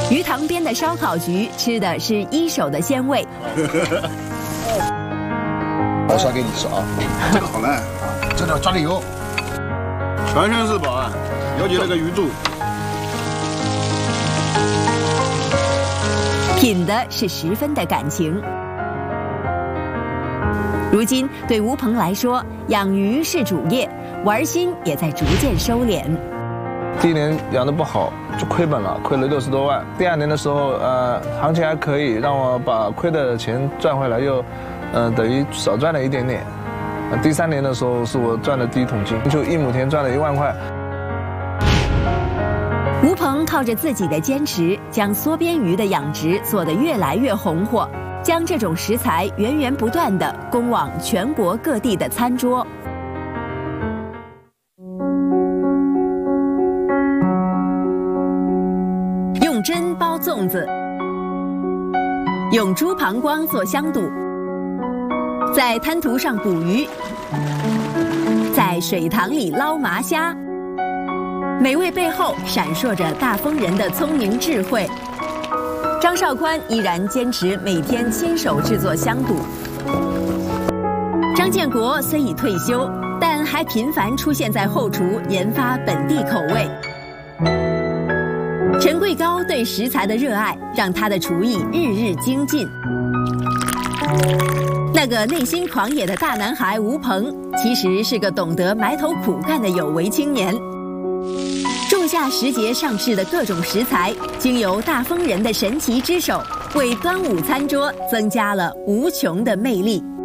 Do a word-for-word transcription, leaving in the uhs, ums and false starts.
鱼塘边的烧烤局吃的是一手的鲜味。 我烧给你吃啊， 这个好烂， 这叫抓点油， 全身是宝啊，尤其那个鱼肚。 品的是十分的感情。如今对吴鹏来说，养鱼是主业，玩心也在逐渐收敛。 第一年养得不好，就亏本了，亏了六十多万。第二年的时候，呃，行情还可以，让我把亏的钱赚回来，又，呃，等于少赚了一点点。呃、第三年的时候，是我赚的第一桶金，就一亩田赚了一万块。 吴鹏靠着自己的坚持，将缩边鱼的养殖做得越来越红火，将这种食材源源不断地供往全国各地的餐桌。用针包粽子，用猪膀胱做香肚，在滩涂上捕鱼，在水塘里捞麻虾。美味背后闪烁着大丰人的聪明智慧。张绍宽依然坚持每天亲手制作香肚。张建国虽已退休，但还频繁出现在后厨研发本地口味。陈贵高对食材的热爱，让他的厨艺日日精进。那个内心狂野的大男孩吴鹏，其实是个懂得埋头苦干的有为青年。仲夏时节上市的各种食材，经由大丰人的神奇之手，为端午餐桌增加了无穷的魅力。